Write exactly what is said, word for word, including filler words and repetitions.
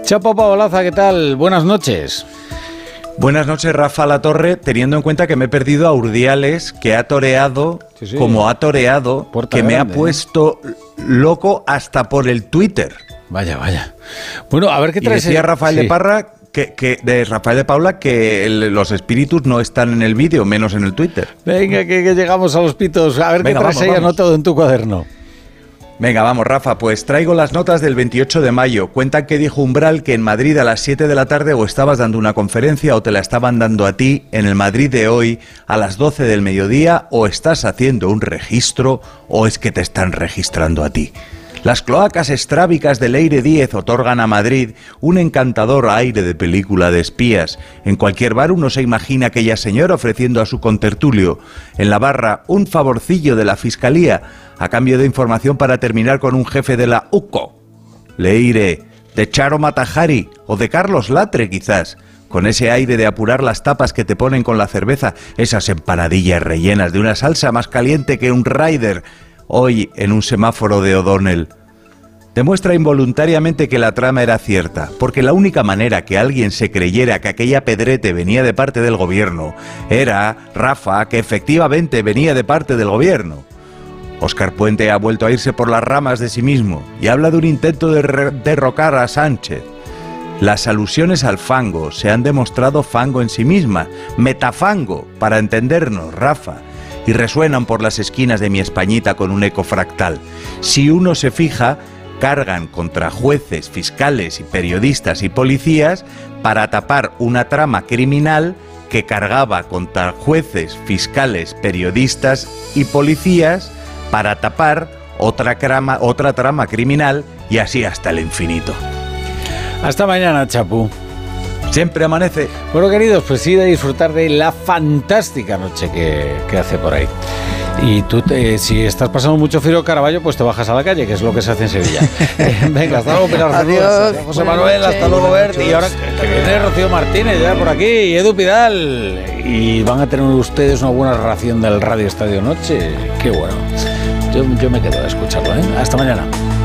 Chapo Paolaza, ¿qué tal? Buenas noches. Buenas noches, Rafa Latorre, teniendo en cuenta que me he perdido a Urdiales, que ha toreado, sí, sí. como ha toreado, Puerta que grande, me ha puesto ¿eh? loco hasta por el Twitter. Vaya, vaya. Bueno, a ver qué traes. Y decía Rafael sí. de Parra, que, que de Rafael de Paula, que el, los espíritus no están en el vídeo, menos en el Twitter. Venga, que, que llegamos a los pitos. A ver Venga, qué traes ahí anotado en tu cuaderno. Venga, vamos, Rafa, pues traigo las notas del veintiocho de mayo. Cuentan que dijo Umbral que en Madrid a las siete de la tarde o estabas dando una conferencia o te la estaban dando a ti en el Madrid de hoy a las doce del mediodía, o estás haciendo un registro o es que te están registrando a ti. Las cloacas estrábicas de Leire Díez otorgan a Madrid un encantador aire de película de espías. En cualquier bar uno se imagina a aquella señora ofreciendo a su contertulio en la barra un favorcillo de la Fiscalía a cambio de información para terminar con un jefe de la U C O. Leire, de Charo Matajari o de Carlos Latre quizás, con ese aire de apurar las tapas que te ponen con la cerveza, esas empanadillas rellenas de una salsa más caliente que un Ryder hoy en un semáforo de O'Donnell. Demuestra involuntariamente que la trama era cierta, porque la única manera que alguien se creyera que aquella pedrete venía de parte del gobierno era, Rafa, que efectivamente venía de parte del gobierno. Óscar Puente ha vuelto a irse por las ramas de sí mismo y habla de un intento de re- derrocar a Sánchez. Las alusiones al fango se han demostrado fango en sí misma, metafango, para entendernos, Rafa, y resuenan por las esquinas de mi Españita con un eco fractal. Si uno se fija, cargan contra jueces, fiscales y periodistas y policías para tapar una trama criminal que cargaba contra jueces, fiscales, periodistas y policías para tapar otra trama, otra trama criminal, y así hasta el infinito. Hasta mañana, Chapu. Siempre amanece. Bueno, queridos, pues sí, de disfrutar de la fantástica noche que, que hace por ahí. Y tú, te, si estás pasando mucho frío, Caraballo, pues te bajas a la calle, que es lo que se hace en Sevilla. eh, venga, hasta luego, Pilar. Adiós. José Manuel, hasta luego, Bert. Y ahora que viene Rocío Martínez ya por aquí, y Edu Pidal. Y van a tener ustedes una buena ración del Radio Estadio Noche. Qué bueno. Yo, yo me quedo a escucharlo, ¿eh? Hasta mañana.